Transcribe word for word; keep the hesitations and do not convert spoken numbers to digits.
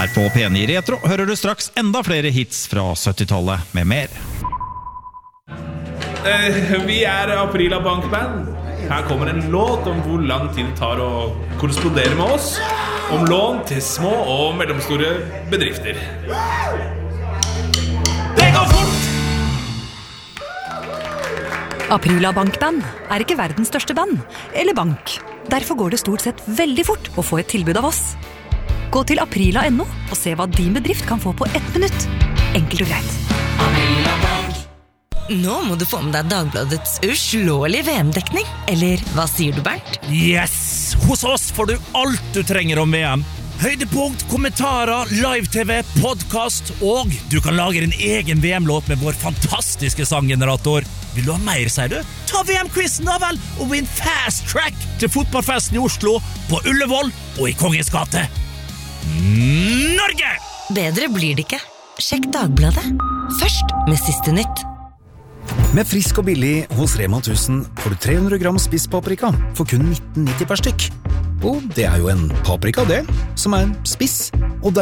Her på P ni Retro hører du straks enda flere hits fra syttitallet med mer. Eh, vi er Aprila Bankband. Her kommer en låt om hvor lang tid det tar å korrespondere med oss, om lån til små og mellomstore bedrifter. Det går fort! Aprila Bankband er ikke verdens største band, eller bank. Derfor går det stort sett veldig fort å få et tilbud av oss. Gå til aprila punktum no og se hva din bedrift kan få på ett minutt. Enkelt og greit. Nå må du få med deg Dagbladets uslåelige V M-dekning. Eller hva sier du, Bernt? Yes! Hos oss får du alt du trenger om V M. Høydepunkt, kommentarer, live-tv, podcast, og du kan lage din egen V M-låt med vår fantastiske sanggenerator. Vil du ha mer, sier du? Ta V M-quizen da vel, og vinn fast track til fotballfesten i Oslo, på Ullevål og i Kongens gate. Norge! Bedre blir det ikke. Sjekk Dagbladet. Først med siste nytt. Med frisk og billig hos Rema tusen får du tre hundre gram spisspaprika for kun nitten nitti per stykk. Og det er jo en paprika det, som er spiss. Og